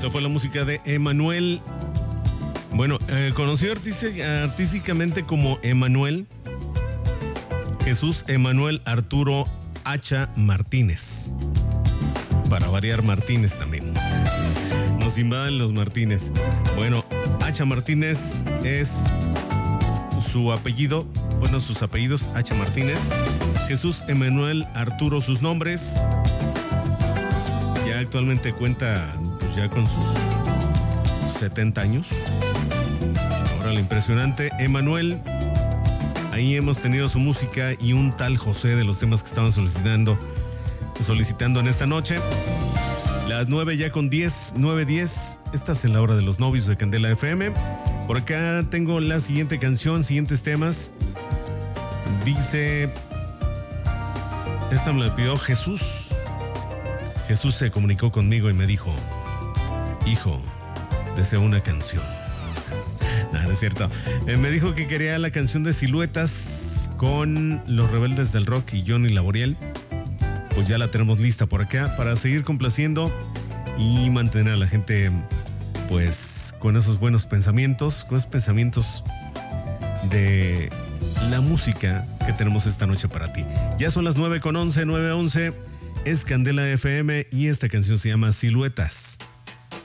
Esta fue la música de Emanuel. Bueno, conocido artísticamente como Emanuel, Jesús Emanuel Arturo Hacha Martínez. Para variar, Martínez también. Nos invaden los Martínez. Bueno, Hacha Martínez es su apellido. Bueno, sus apellidos, Hacha Martínez. Jesús Emanuel Arturo, sus nombres. Ya actualmente cuenta pues, ya con sus 70 años. Ahora, lo impresionante, Emanuel. Ahí hemos tenido su música y un tal José de los temas que estaban solicitando en esta noche. Las 9 ya con 10, 9:10. Estás en la hora de los novios de Candela FM. Por acá tengo la siguiente canción, siguientes temas. Dice, esta me la pidió Jesús. Jesús se comunicó conmigo y me dijo, hijo, deseo una canción. No, no es cierto. Me dijo que quería la canción de Siluetas con Los Rebeldes del Rock y Johnny Laboriel. Pues ya la tenemos lista por acá para seguir complaciendo y mantener a la gente pues con esos buenos pensamientos, con esos pensamientos de la música que tenemos esta noche para ti. Ya son las 9:11, 9:11, es Candela FM y esta canción se llama Siluetas.